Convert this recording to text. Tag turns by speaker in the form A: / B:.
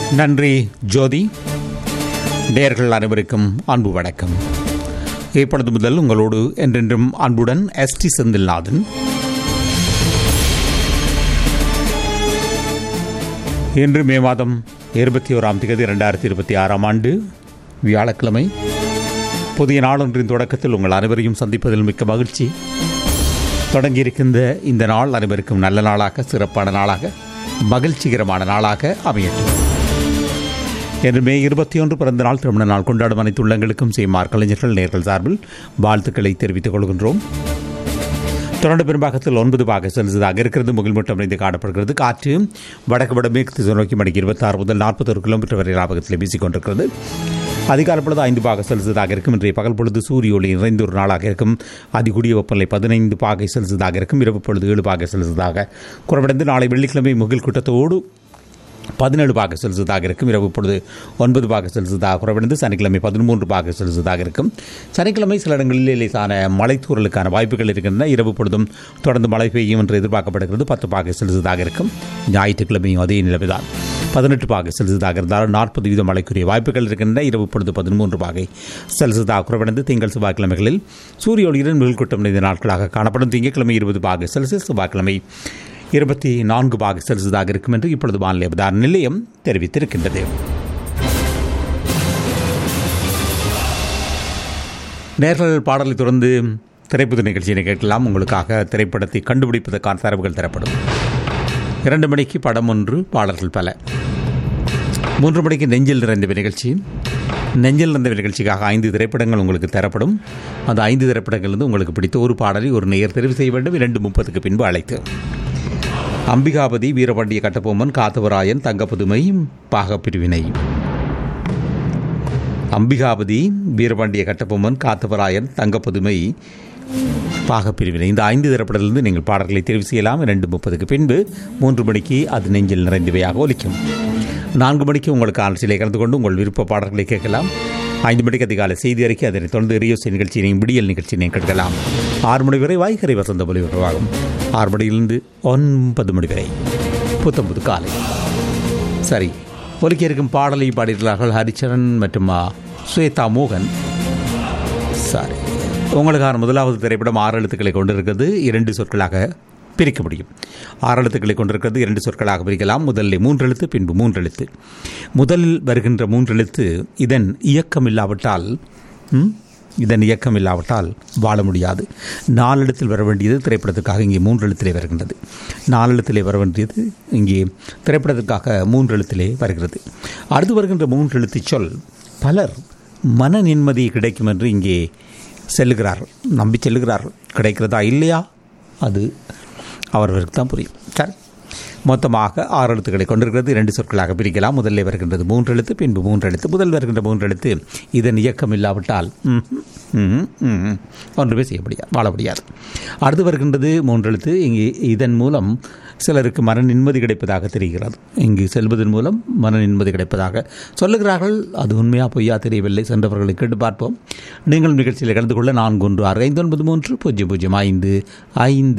A: நன்றி ஜோதி. நேயர்கள் அனைவருக்கும் அன்பு வணக்கம். இப்பொழுது முதல் உங்களோடு என்றென்றும் அன்புடன் எஸ்டி செந்தில்நாதன். இன்று மே மாதம் 21ஆம் தேதி 2026ஆம் ஆண்டு வியாழக்கிழமை. புதிய நாளொன்றின் தொடக்கத்தில் உங்கள் அனைவரையும் சந்திப்பதில் மிக்க மகிழ்ச்சி. தொடங்கியிருக்கின்ற இந்த நாள் அனைவருக்கும் நல்ல நாளாக, சிறப்பான நாளாக, மகிழ்ச்சிகரமான நாளாக அமையட்டும். இன்று மே 21 பிறந்த நாள், திருமண நாள் கொண்டாடும் அனைத்து உள்ளங்களுக்கும் செய்மார் கலைஞர்கள் நேர்கள் சார்பில் வாழ்த்துக்களை தெரிவித்துக் கொள்கின்றோம். தொடர்ந்து பெரும்பாகத்தில் 9 பாக செல்சியஸாக இருக்கிறது. முகில்மூட்டம் நிறைந்து காணப்படுகிறது. காற்று வடக்கு வடமேற்கு திசை நோக்கி மணிக்கு 26 முதல் 41 கிலோமீட்டர் வரை லாபகத்தில் வீசிக்கொண்டிருக்கிறது. அதிகாலை பொழுது 5 பாக செல்சியஸாக இருக்கும். இன்றைய பகல் பொழுது சூரிய ஒளி நிறைந்த ஒரு நாளாக இருக்கும். அதிகூடிய வெப்பநிலை 15 பாகை செல்சியஸாக இருக்கும். இரவு பொழுது 7 பாகை செல்சியஸாக குறைவடைந்து நாளை வெள்ளிக்கிழமை முகில் கூட்டத்தோடு 17 பாக செல்சியஸாக இருக்கும். இரவு பொழுது 9 பாக செல்சியஸாக குறைவடைந்து சனிக்கிழமை 13 பாக செல்சியஸாக இருக்கும். சனிக்கிழமை சில இடங்களில் லேசான மழைத்தூறலுக்கான வாய்ப்புகள் இருக்கின்றன. இரவு பொழுதும் தொடர்ந்து மழை பெய்யும் என்று எதிர்பார்க்கப்படுகிறது. 10 பாக செல்சியஸாக இருக்கும். ஞாயிற்றுக்கிழமையும் அதே நிலைமைதான். 18 பாக செல்சியஸாக இருந்தாலும் 40% மழைக்குரிய வாய்ப்புகள் இருக்கின்றன. இரவு பொழுது 13 பாகை செல்சியஸாக குறைவடைந்து திங்கள் செவ்வாய்க்கிழமைகளில் சூரிய ஒளியுடன் முகில்கூட்டம் நிறைந்த நாட்களாக காணப்படும். திங்கட்கிழமை 20 பாக செல்சியஸ், செவ்வாய்க்கிழமை 24 பாக செல்சியஸாக இருக்கும் என்று இப்பொழுது வானிலை ஆய்வு நிலையம் தெரிவித்திருக்கின்றது. நேர்கள் பாடலை தொடர்ந்து திரைப்பட நிகழ்ச்சியினை கேட்கலாம். உங்களுக்காக திரைப்படத்தை கண்டுபிடிப்பதற்கான தரவுகள் தரப்படும். 2 மணிக்கு படம் ஒன்று, பாடல்கள் பல. 3 மணிக்கு நெஞ்சில் நிறைந்த நிகழ்ச்சி. நெஞ்சில் நிறைந்த நிகழ்ச்சிக்காக 5 திரைப்படங்கள் உங்களுக்கு தரப்படும். அந்த 5 திரைப்படங்கள் உங்களுக்கு பிடித்த ஒரு பாடலை ஒரு நேயர் தெரிவு செய்ய வேண்டும். 2:30 பின்பு அழைத்து அம்பிகாபதி, வீரபாண்டிய கட்டபொம்மன், காத்தவராயன், தங்கப்புதுமை, பாகப்பிரிவினை. அம்பிகாபதி, வீரபாண்டிய கட்டபொம்மன், காத்தவராயன், தங்கப்புதுமை, பாகப்பிரிவினை. இந்த 5 திரைப்படத்திலிருந்து நீங்கள் பாடல்களை தெரிவு செய்யலாம். 2:30 பின்பு 3 மணிக்கு அது நெஞ்சில் நிறைந்தவையாக ஒலிக்கும். 4 மணிக்கு உங்களுக்கு ஆலோசனை கலந்து கொண்டு உங்கள் விருப்ப பாடல்களை கேட்கலாம். 5 மணிக்கு அதிகாலை செய்தி அறிக்கை, அதனைத் தொடர்ந்து ரியோசி நிகழ்ச்சியினையும் விடியல் நிகழ்ச்சியினையும் கேட்கலாம். 6 மணி வரை வாய்க்கரை வசந்த ஒலிபரப்பாகும். 6 மணியிலிருந்து 9 மணி வரை புத்தம்புது காலை. சரி, ஒலிக்க இருக்கும் பாடலை பாடியிருக்கிறார்கள் ஹரிச்சரன் மற்றும் ஸ்வேதா மோகன். சரி, உங்களுக்கான முதலாவது திரைப்படம் 6 எழுத்துக்களை கொண்டிருக்கிறது. 2 சொற்களாக பிரிக்க முடியும். 6 எழுத்துக்களை கொண்டிருக்கிறது. 2 சொற்களாக பிரிக்கலாம். முதலில் 3 எழுத்து, பின்பு 3 எழுத்து. முதலில் வருகின்ற 3 எழுத்து இதன் இயக்கம் இல்லாவிட்டால் வாழ முடியாது. 4 எழுத்தில் வர வேண்டியது திரைப்படத்திற்காக இங்கே 3 எழுத்திலே வருகின்றது. 4 எழுத்திலே வர வேண்டியது இங்கே திரைப்படத்திற்காக 3 எழுத்திலே வருகிறது. அடுத்து வருகின்ற 3 எழுத்து சொல் பலர் மன நிம்மதி கிடைக்கும் என்று இங்கே செல்லுகிறார்கள், நம்பி செல்லுகிறார்கள். கிடைக்கிறதா இல்லையா அது அவர்களுக்கு தான் புரியும். சரி, மொத்தமாக 6 எழுத்துக்களை கொண்டிருக்கிறது. 2 சொற்களாக பிரிக்கலாம். முதலில் வருகின்றது 3 எழுத்து, பின்பு 3 எழுத்து. முதல் வருகின்ற 3 எழுத்து இதன் இயக்கம் இல்லாவிட்டால் ஒன்றுமே செய்ய முடியாது, வாழ முடியாது. அடுத்து வருகின்றது 3 எழுத்து. இங்கே இதன் மூலம் சிலருக்கு மன நிம்மதி கிடைப்பதாக தெரிகிறது. இங்கு செல்வதன் மூலம் மன நிம்மதி கிடைப்பதாக சொல்லுகிறார்கள். அது உண்மையா பொய்யா தெரியவில்லை. சென்றவர்களை கேட்டு பார்ப்போம். நீங்கள் நிகழ்ச்சியில் கலந்து கொள்ள 4165930055